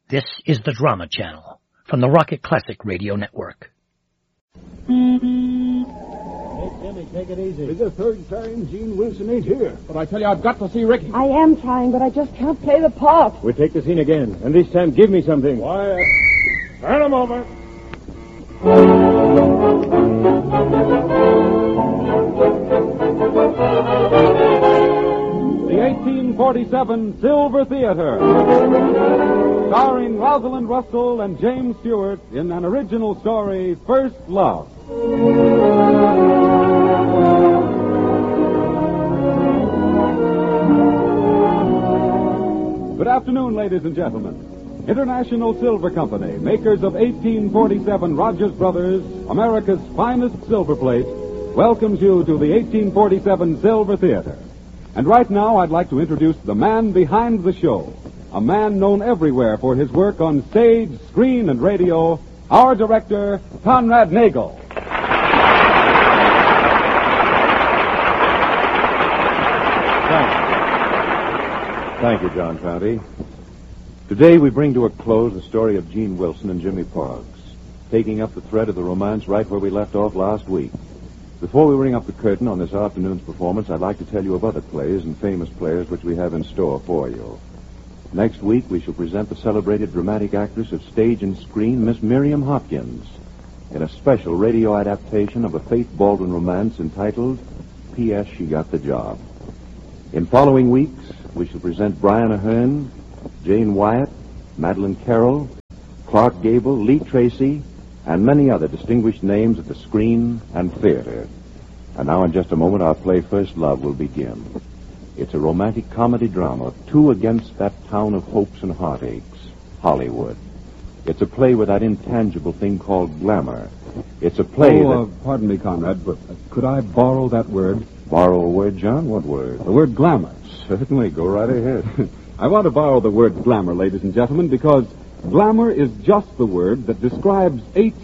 This is the Drama Channel from the Rocket Classic Radio Network. Hey, Jimmy, take it easy. It's the third time Gene Wilson ain't here. But I tell you, I've got to see Ricky. I am trying, but I just can't play the part. We take the scene again, and this time give me something. Quiet. Turn him over. The 1847 Silver Theater, starring Rosalind Russell and James Stewart in an original story, First Love. Good afternoon, ladies and gentlemen. International Silver Company, makers of 1847 Rogers Brothers, America's finest silver plate, welcomes you to the 1847 Silver Theater. And right now, I'd like to introduce the man behind the show, a man known everywhere for his work on stage, screen, and radio, our director, Conrad Nagel. Thank you, John County. Today we bring to a close the story of Gene Wilson and Jimmy Parks, taking up the thread of the romance right where we left off last week. Before we ring up the curtain on this afternoon's performance, I'd like to tell you of other plays and famous players which we have in store for you. Next week, we shall present the celebrated dramatic actress of stage and screen, Miss Miriam Hopkins, in a special radio adaptation of a Faith Baldwin romance entitled P.S. She Got the Job. In following weeks, we shall present Brian Ahern, Jane Wyatt, Madeline Carroll, Clark Gable, Lee Tracy, and many other distinguished names of the screen and theater. And now, in just a moment, our play First Love will begin. It's a romantic comedy drama, two against that town of hopes and heartaches, Hollywood. It's a play with that intangible thing called glamour. It's a play Pardon me, Conrad, but could I borrow that word? Borrow a word, John? What word? The word glamour. Certainly. Go right ahead. I want to borrow the word glamour, ladies and gentlemen, because glamour is just the word that describes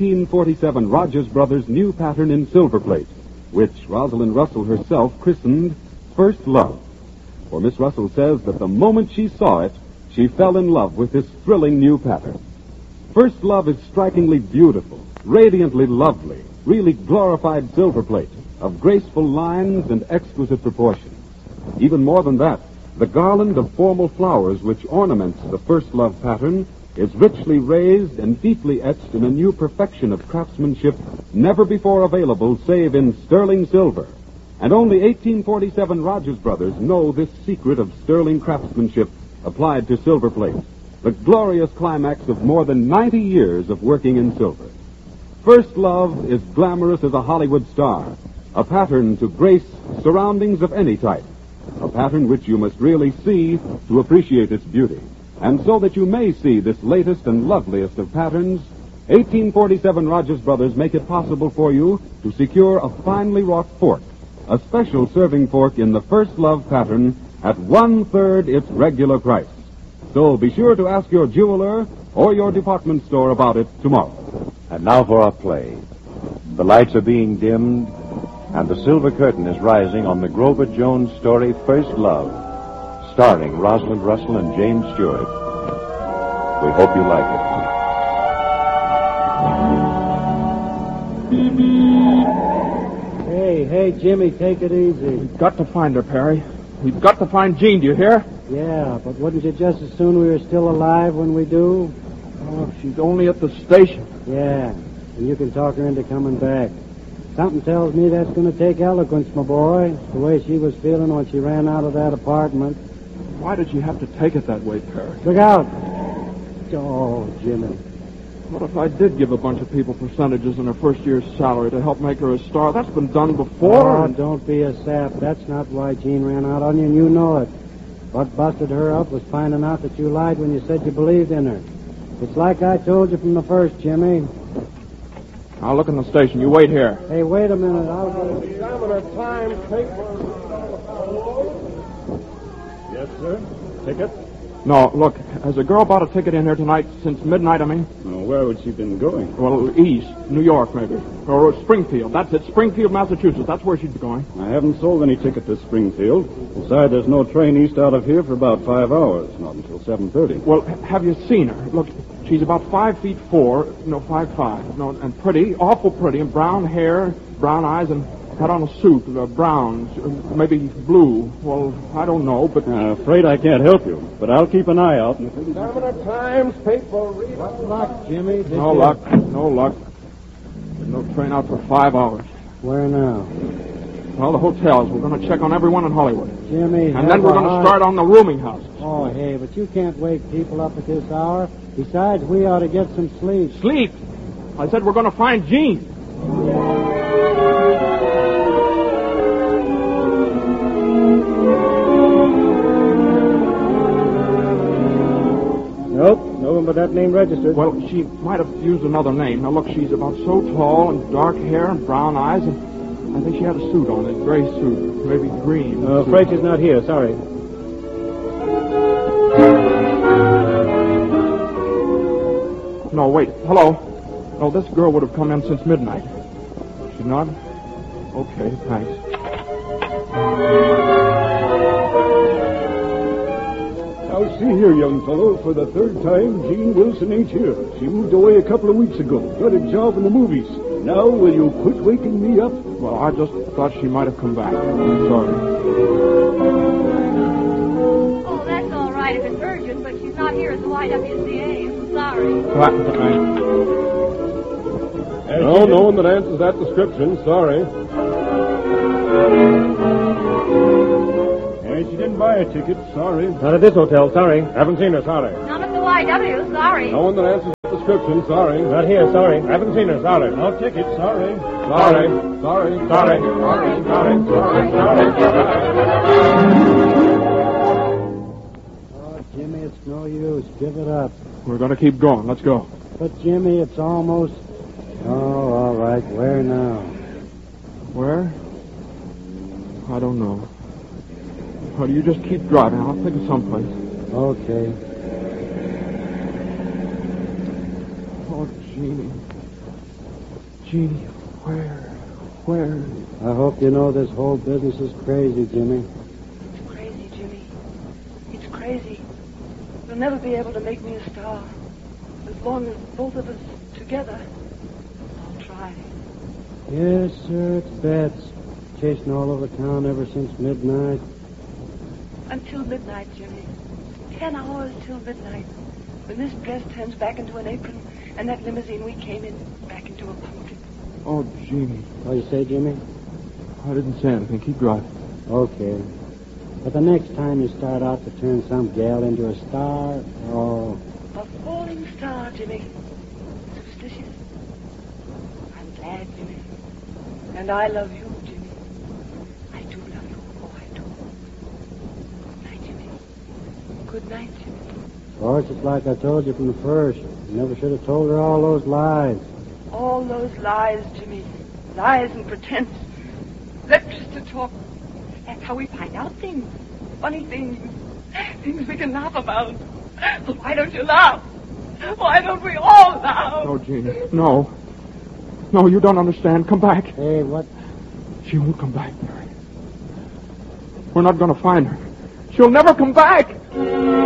1847 Rogers Brothers' new pattern in silver plate, which Rosalind Russell herself christened First Love. For Miss Russell says that the moment she saw it, she fell in love with this thrilling new pattern. First Love is strikingly beautiful, radiantly lovely, really glorified silver plate of graceful lines and exquisite proportions. Even more than that, the garland of formal flowers which ornaments the First Love pattern is richly raised and deeply etched in a new perfection of craftsmanship never before available save in sterling silver. And only 1847 Rogers Brothers know this secret of sterling craftsmanship applied to silver plate, the glorious climax of more than 90 years of working in silver. First Love is glamorous as a Hollywood star, a pattern to grace surroundings of any type, a pattern which you must really see to appreciate its beauty. And so that you may see this latest and loveliest of patterns, 1847 Rogers Brothers make it possible for you to secure a finely wrought fork, a special serving fork in the First Love pattern at 1/3 its regular price. So be sure to ask your jeweler or your department store about it tomorrow. And now for our play. The lights are being dimmed, and the silver curtain is rising on the Grover Jones story First Love, starring Rosalind Russell and James Stewart. We hope you like Hey, Jimmy, take it easy. We've got to find her, Perry. We've got to find Jean, do you hear? Yeah, but wouldn't you just as soon we were still alive when we do? Oh, she's only at the station. Yeah, and you can talk her into coming back. Something tells me that's going to take eloquence, my boy, the way she was feeling when she ran out of that apartment. Why did she have to take it that way, Perry? Look out. Oh, Jimmy. What if I did give a bunch of people percentages in her first year's salary to help make her a star? That's been done before. Oh, don't be a sap. That's not why Jean ran out on you, and you know it. What busted her up was finding out that you lied when you said you believed in her. It's like I told you from the first, Jimmy. I'll look in the station. You wait here. Hey, wait a minute. I'll go. Examiner time paper. Yes, sir. Ticket. No, look, has a girl bought a ticket in here tonight since midnight, I mean? Well, where would she been going? Well, east, New York, maybe. Or Springfield. That's it, Springfield, Massachusetts. That's where she'd be going. I haven't sold any ticket to Springfield. Besides, there's no train east out of here for about 5 hours, not until 7:30. Well, have you seen her? Look, she's about 5'4", no, 5'5", no, and pretty, awful pretty, and brown hair, brown eyes, and had on a suit, brown, maybe blue. Well, I don't know, but... afraid I can't help you, but I'll keep an eye out. Terminal Times, paper, read. What luck, Jimmy? No luck, no luck. There's no train out for 5 hours. Where now? Well, the hotels. We're going to check on everyone in Hollywood. Jimmy, And then we're going to start on the rooming houses. Oh, hey, but you can't wake people up at this hour. Besides, we ought to get some sleep. Sleep? I said we're going to find Jean. Nope, no one but that name registered. Well, she might have used another name. Now, look, she's about so tall and dark hair and brown eyes, and I think she had a suit on, a gray suit, maybe green. Afraid she's not here, sorry. No, wait, hello. No, this girl would have come in since midnight. She not? Okay, thanks. Now, see here, young fellow. For the third time, Jean Wilson ain't here. She moved away a couple of weeks ago. Got a job in the movies. Now, will you quit waking me up? Well, I just thought she might have come back. I'm sorry. Oh, that's all right if it's urgent, but she's not here at the YWCA. I'm sorry. What? No one that answers that description. Sorry. She didn't buy a ticket. Sorry. Not at this hotel. Sorry. Haven't seen her. Sorry. Not at the YW. Sorry. No one that answers the description. Sorry. Not here. Sorry. Haven't seen her. Sorry. No ticket. Sorry. Sorry. Sorry. Sorry. Sorry. Sorry. Sorry. Oh, Jimmy, it's no use. Give it up. We're going to keep going. Let's go. But, Jimmy, it's almost... Oh, all right. Where now? Where? I don't know. Or do you just keep driving? I'll think of someplace. Okay. Oh, Jeannie. Jeannie, where? I hope you know this whole business is crazy, Jimmy. It's crazy, Jimmy. It's crazy. You'll never be able to make me a star. As long as both of us together. I'll try. Yes, sir, it's Bets. Chasing all over town ever since midnight. Until midnight, Jimmy. 10 hours till midnight. When this dress turns back into an apron, and that limousine we came in back into a pumpkin. Oh, Jeannie. What you say, Jimmy? I didn't say anything. Keep driving. Okay. But the next time you start out to turn some gal into a star, oh... A falling star, Jimmy. Superstitious. I'm glad, Jimmy. And I love you, Jimmy. I do love you. Oh, I do. Good night, Jimmy. Good night, Jimmy. Of course, it's like I told you from the first. You never should have told her all those lies. All those lies, Jimmy. Lies and pretense. That's just to talk. That's how we find out things. Funny things. Things we can laugh about. Why don't you laugh? Why don't we all laugh? No, Jeannie. No. No, you don't understand. Come back. Hey, what? She won't come back, Mary. We're not going to find her. She'll never come back.